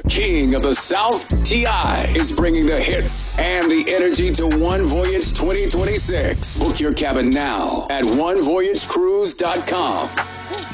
King of the South, T.I., is bringing the hits and the energy to One Voyage 2026. Book your cabin now at onevoyagecruise.com.